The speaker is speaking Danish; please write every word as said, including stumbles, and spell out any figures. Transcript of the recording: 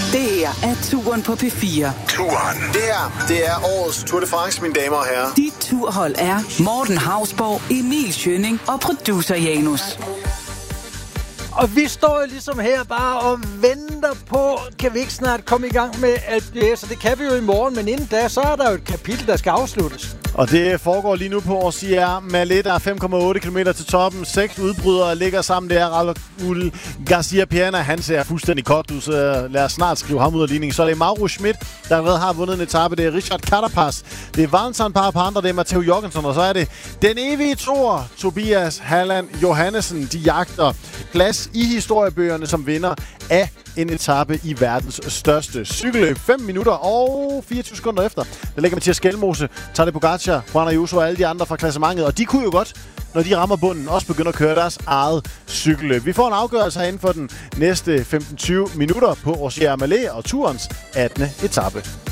Det her er Turen på P fire. Turen. Det her, det er årets Tour de France, mine damer og herrer. Dit turhold er Morten Hausborg, Emil Schønning og producer Janus. Og vi står jo ligesom her bare og venter på, kan vi ikke snart komme i gang med alt det, så det kan vi jo i morgen, men inden da, så er der jo et kapitel, der skal afsluttes. Og det foregår lige nu på Orsier Mallet, der er fem komma otte kilometer til toppen. Seks udbrydere ligger sammen der. Raul Garcia Piana, han ser fuldstændig kort ud, så lad os snart skrive ham ud af ligningen. Så er det Mauro Schmidt, der allerede har vundet en etape. Det er Richard Carapaz. Det er Valentin Parapanda, det er Matteo Jorgensen, og så er det den evige toer, Tobias Halland Johannesen. De jagter plads i historiebøgerne som vinder af en etape i verdens største cykelløb. fem minutter og fireogtyve sekunder efter. Der ligger Mathias Skelmose, Tadej Pogacar, Juan Ayuso og alle de andre fra klassementet. Og de kunne jo godt, når de rammer bunden, også begynde at køre deres eget cykelløb. Vi får en afgørelse herinde for den næste femten til tyve minutter på Orsier Mallet og turens attende etape.